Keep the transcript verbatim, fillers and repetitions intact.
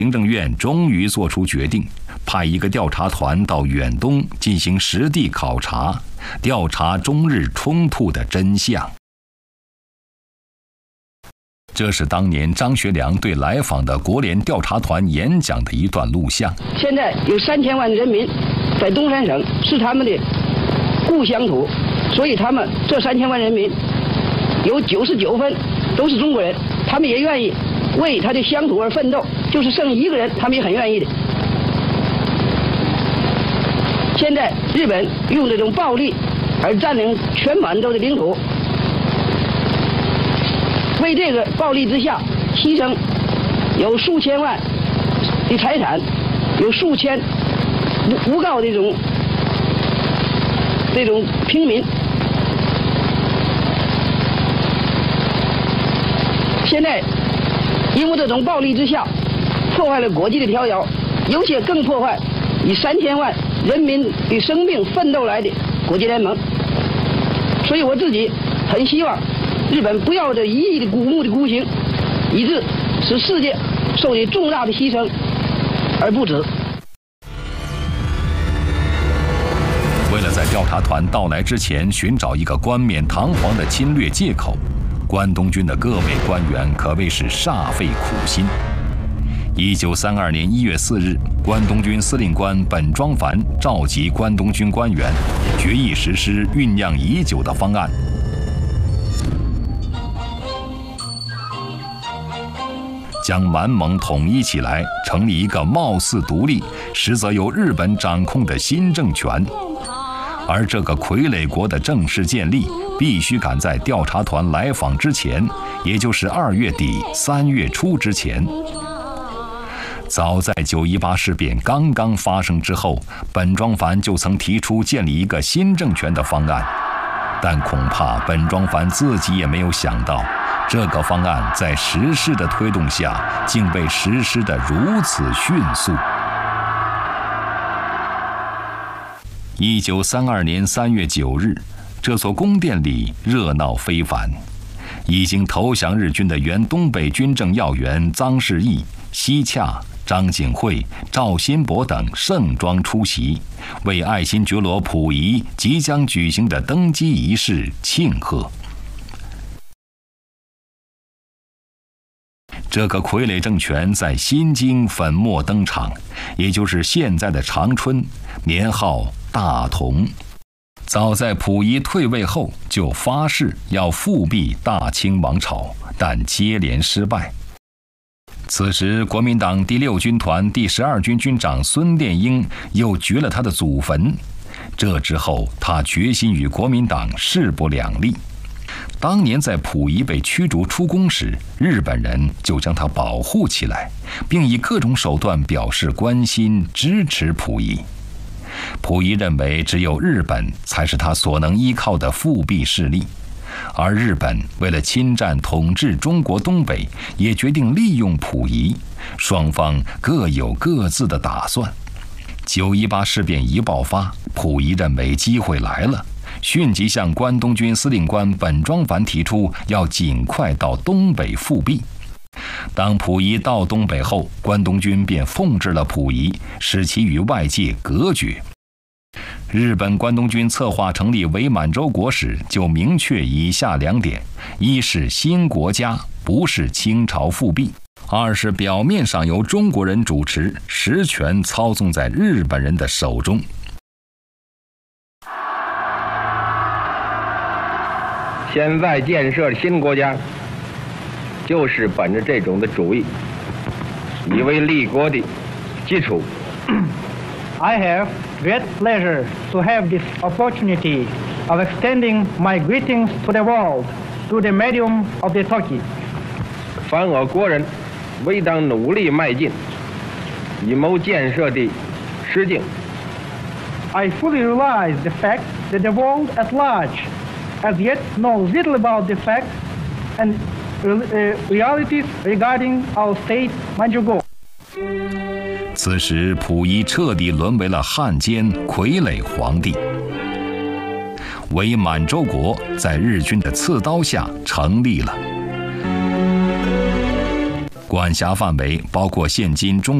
行政院终于做出决定，派一个调查团到远东进行实地考察，调查中日冲突的真相。这是当年张学良对来访的国联调查团演讲的一段录像。 现在有三千万人民在东三省是他们的故乡土，所以他们这三千万人民有九十九分都是中国人，他们也愿意为他的乡土而奋斗，就是剩一个人，他们也很愿意的。现在日本用这种暴力而占领全满洲的领土，为这个暴力之下牺牲有数千万的财产，有数千无无告的这种这种平民。现在因为这种暴力之下，破坏了国际的条约，有些更破坏以三千万人民的生命奋斗来的国际联盟。所以我自己很希望日本不要这一意的古墓的孤行，以致使世界受的重大的牺牲而不止。 为了在调查团到来之前寻找一个冠冕堂皇的侵略借口，关东军的各位官员可谓是煞费苦心。一九三二年一月四日，关东军司令官本庄繁召集关东军官员，决议实施酝酿已久的方案。将满蒙统一起来，成立一个貌似独立，实则由日本掌控的新政权。而这个傀儡国的正式建立，必须赶在调查团来访之前，也就是二月底三月初之前。早在九一八事变刚刚发生之后，本庄繁就曾提出建立一个新政权的方案，但恐怕本庄繁自己也没有想到，这个方案在时势的推动下，竟被实施得如此迅速。一九三二年三月九日，这所宫殿里热闹非凡。已经投降日军的原东北军政要员臧世义、西洽、张景惠、赵新伯等盛装出席，为爱新觉罗溥仪即将举行的登基仪式庆贺。这个傀儡政权在新京粉墨登场，也就是现在的长春，年号大同。早在溥仪退位后，就发誓要复辟大清王朝，但接连失败。此时，国民党第六军团第十二军军长孙殿英又掘了他的祖坟。这之后，他决心与国民党势不两立。当年在溥仪被驱逐出宫时，日本人就将他保护起来，并以各种手段表示关心、支持溥仪。溥仪认为只有日本才是他所能依靠的复辟势力，而日本为了侵占统治中国东北，也决定利用溥仪，双方各有各自的打算。九一八事变一爆发，溥仪认为机会来了，迅即向关东军司令官本庄繁提出要尽快到东北复辟。当溥仪到东北后，关东军便奉制了溥仪，使其与外界隔绝。日本关东军策划成立伪满洲国时，就明确以下两点：一是新国家，不是清朝复辟；二是表面上由中国人主持，实权操纵在日本人的手中。 现在建设的新国家，就是本着这种的主义，以为立国的基础。 I have great pleasure to have this opportunity of extending my greetings to the world through the medium of the talkie. 凡我国人唯当努力迈进，以谋建设的实境。 I fully realize the fact that the world at large as yet knows little about the facts and uh, realities regarding our state Manchukuo. 此时，溥仪彻底沦为了汉奸傀儡皇帝。伪满洲国在日军的刺刀下成立了。 管辖范围包括现今中